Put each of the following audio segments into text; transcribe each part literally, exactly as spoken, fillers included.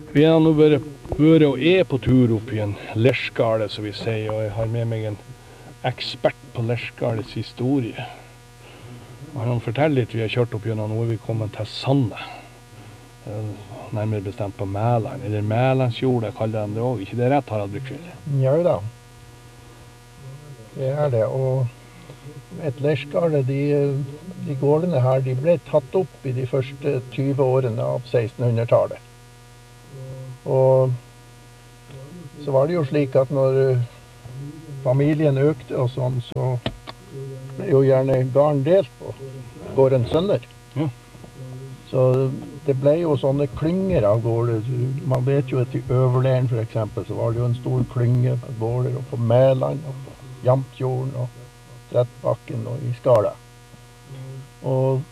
Vi har nå vært, vært og er på tur opp i en lerskale, som vi sier, og jeg har med meg en ekspert på lerskales historie. Og han forteller litt, vi har kjørt opp gjennom, nå er vi kommet til Sande. Nærmere bestemt på Mæland, eller Mælandsjorda kaller de det også. Ikke det rett, Harald Brygskild? Ja da, det er det, og et lerskale, de, de gårdene her, de ble tatt opp i de første tyve årene av sekstenhundretallet. Og så var det jo slik at når familien økte og sånn, så ble jo gjerne garn delt på gårdens sønner. Ja. Så det ble jo sånne klynger av gårder. Man vet jo at i Øverlæren for eksempel, så var det jo en stor klynge av gårder, og på Mæland, og på Jamtjorden, og Trettbakken, og i Skala. Og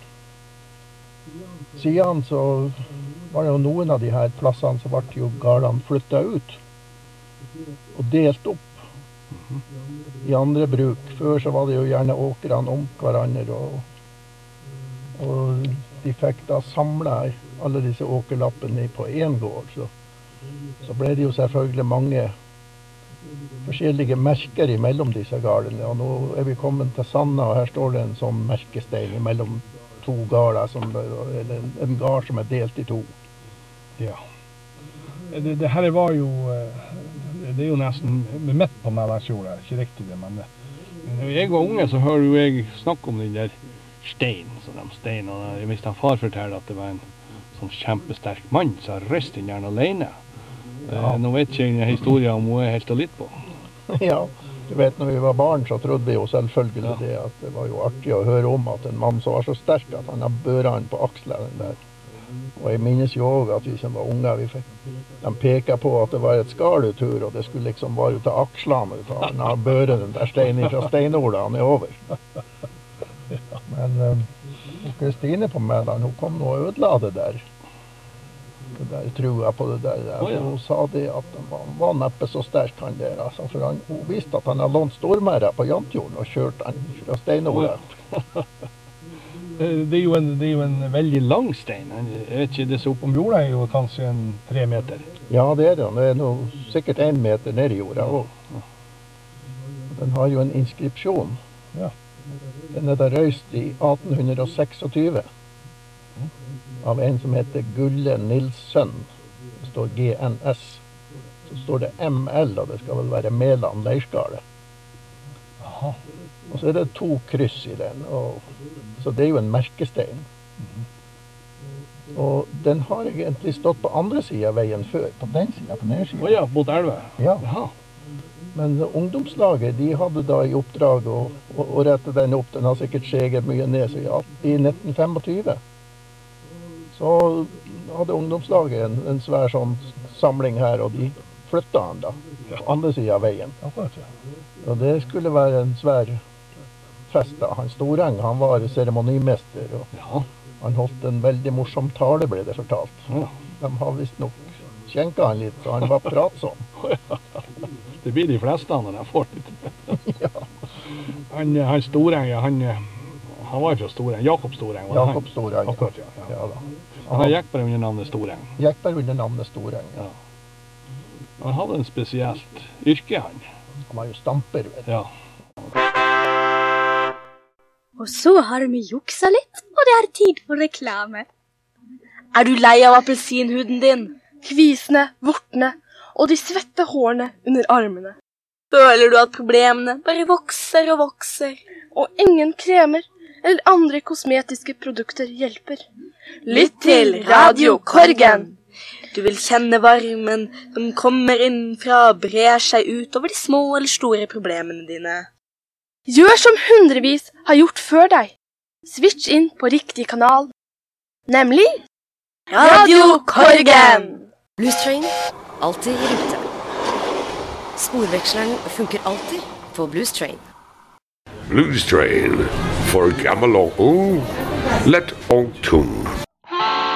siden så var det jo noen av de her plassene så ble jo gårdene flyttet ut og delt opp i andre bruk. Før så var det jo gjerne åkrene om hverandre, og, og de fikk da samlet alle disse åkerlappene på en gård. Så, så ble det jo selvfølgelig mange forskjellige merker imellom disse gårdene. Og nå er vi kommet til Sanna, og her står det en sånn merkestein imellom to gårder, som, eller en, en gård som er delt i to. Ja. Det, det her var jo, det er jo nesten midt på Mælandsjorda, ikke riktig det, men når jeg var unge så hører jo jeg snakke om den der stein, så de stein, og jeg visste han far fortalte at det var en sånn kjempesterk mann som røste inn gjerne alene. Ja. Nå vet ikke jeg historien om hun er helt og litt på. Ja, du vet, når vi var barn så trodde vi jo selvfølgelig ja. det, at det var jo artig å høre om at en mann som var så sterk at han har børen på akselen der. Og jeg minnes jo også at vi som var unge, vi fikk, de pekte på at det var et skaletur, og det skulle liksom bare ut av akslene, ut av den her børen der steinen fra Steinorda, han er over. Men uh, Kristine på Mæland, hun kom nå og ødela det der. Det der trua på det der. Oh, ja. Hun sa det at han var neppe så sterk han der. Altså, for han, hun visste at han hadde lånt stormæra på Jamtjorden og kjørt han fra Steinorda. Oh, ja. det, er jo en, det er jo en veldig lang stein. Jeg vet ikke, det som opp om jorda er jo kanskje en tre meter. Ja, det er det. Det er noe, sikkert en meter ned i jorda også. Den har jo en inskripsjon. Ja. Den er da røyst i atten tjueseks av en som heter Gulle Nilsson. Det står G N S. Så står det M L, og det skal vel være Mæland leirskale. Aha. Og så er det to kryss i den, og, så det er jo en merkestein. Mm-hmm. Og den har egentlig stått på andre siden av veien før, på den siden, på den siden. Å ja, mot elva. Ja. Jaha. Men ungdomslaget, de hadde da i oppdrag å, å, å rette den opp. Den har sikkert skjeget mye ned, så ja, i nitten tjuefem så hadde ungdomslaget en, en svær sånn samling her, og de flyttet han da, på andre siden av veien. Og det skulle være en svær fest da. Han Storeng, han var seremonimester, og ja. Han holdt en veldig morsom tale, ble det fortalt. Ja. De har visst nok skjenket han litt, så han var pratsom. Det blir de fleste når de får litt. Ja. Han, han Storeng, han, han var jo fra Storeng, Jakob Storeng. Jakob Storeng, ja. Ja, ja. Ja, da. Han gikk bare under navnet Storeng. Gikk bare under navnet Storeng, ja. Ja. Han hadde en spesielt yrke, han. Han var jo stamper, vet du. Ja. Og så har vi juksa litt, og det er tid for reklame. Er du lei av appelsinhuden din? Kvisene, vortene og de svette hårene under armene? Føler du at problemene bare vokser og vokser, og ingen kremer eller andre kosmetiske produkter hjelper? Lytt til Radio Korgen! Du vil kjenne varmen som kommer innenfra og brer seg ut over de små eller store problemene dine. Gjør som hundrevis har gjort før deg. Switch inn på riktig kanal. Nemlig Radio Korgen! Blues Train, alltid i rute. Sporveksleren funker alltid på Blues Train. Blues Train, for gammel og ung, lett og tung.